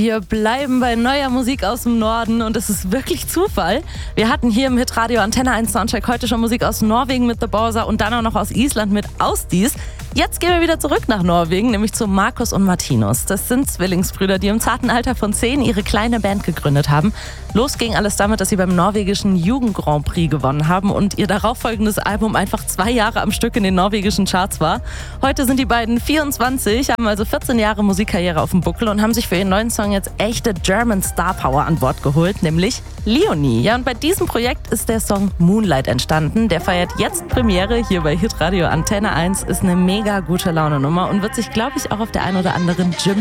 Wir bleiben bei neuer Musik aus dem Norden und es ist wirklich Zufall. Wir hatten hier im Hitradio Antenne 1 Soundcheck heute schon Musik aus Norwegen mit The Borsa und dann auch noch aus Island mit Ausdis. Jetzt gehen wir wieder zurück nach Norwegen, nämlich zu Markus und Martinus. Das sind Zwillingsbrüder, die im zarten Alter von 10 ihre kleine Band gegründet haben. Los ging alles damit, dass sie beim norwegischen Jugend-Grand Prix gewonnen haben und ihr darauffolgendes Album einfach 2 Jahre am Stück in den norwegischen Charts war. Heute sind die beiden 24, haben also 14 Jahre Musikkarriere auf dem Buckel und haben sich für ihren neuen Song jetzt echte German Star Power an Bord geholt, nämlich Leonie. Ja, und bei diesem Projekt ist der Song Moonlight entstanden. Der feiert jetzt Premiere hier bei Hitradio Antenne 1, ist eine mega gute Laune-Nummer und wird sich, glaube ich, auch auf der ein oder anderen Gym